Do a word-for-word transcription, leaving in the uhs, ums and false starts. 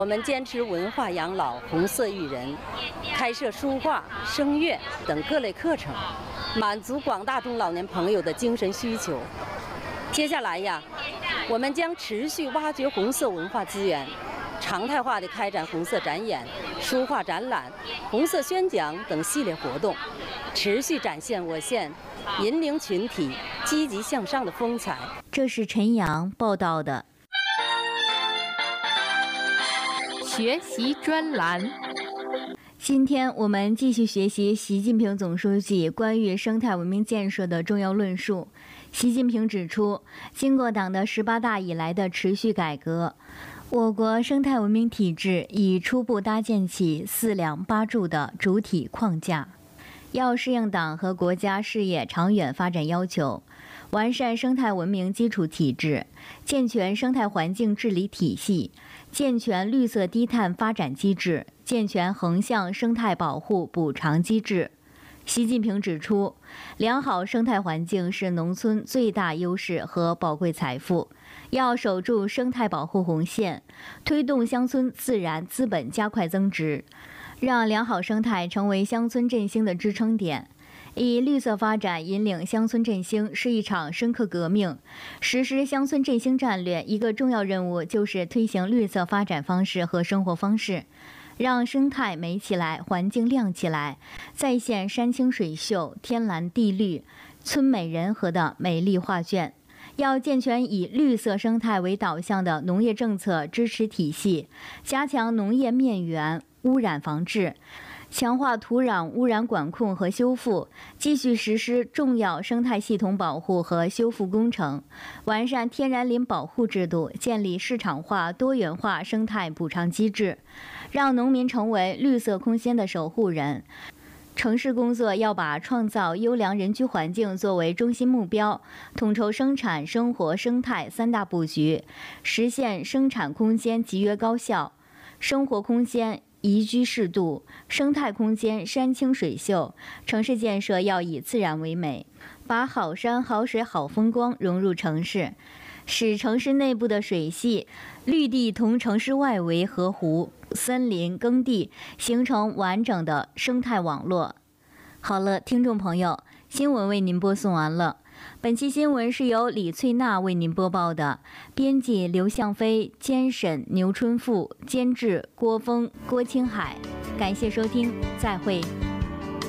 我们坚持文化养老、红色育人，开设书画、声乐等各类课程，满足广大中老年朋友的精神需求。接下来呀，我们将持续挖掘红色文化资源，常态化地开展红色展演、书画展览、红色宣讲等系列活动，持续展现我县引领群体积极向上的风采。 这是陈阳报道的。 学习专栏。 今天我们继续学习习近平总书记关于生态文明建设的重要论述。习近平指出，经过党的十八大以来的持续改革，我国生态文明体制已初步搭建起四梁八柱的主体框架，要适应党和国家事业长远发展要求，完善生态文明基础体制，健全生态环境治理体系，健全绿色低碳发展机制，健全横向生态保护补偿机制。习近平指出，良好生态环境是农村最大优势和宝贵财富，要守住生态保护红线，推动乡村自然资本加快增值，让良好生态成为乡村振兴的支撑点。以绿色发展引领乡村振兴是一场深刻革命。实施乡村振兴战略一个重要任务就是推行绿色发展方式和生活方式，让生态美起来，环境亮起来，再现山清水秀、天蓝地绿、村美人和的美丽画卷。要健全以绿色生态为导向的农业政策支持体系，加强农业面源污染防治，强化土壤污染管控和修复，继续实施重要生态系统保护和修复工程，完善天然林保护制度，建立市场化、多元化生态补偿机制，让农民成为绿色空间的守护人。城市工作要把创造优良人居环境作为中心目标，统筹生产、生活、生态三大布局，实现生产空间集约高效，生活空间宜居适度，生态空间山清水秀。城市建设要以自然为美，把好山好水好风光融入城市，使城市内部的水系、绿地同城市外围河湖、森林、耕地形成完整的生态网络。好了，听众朋友，新闻为您播送完了。本期新闻是由李翠娜为您播报的，编辑刘向飞，监审牛春富，监制郭峰、郭青海。感谢收听，再会。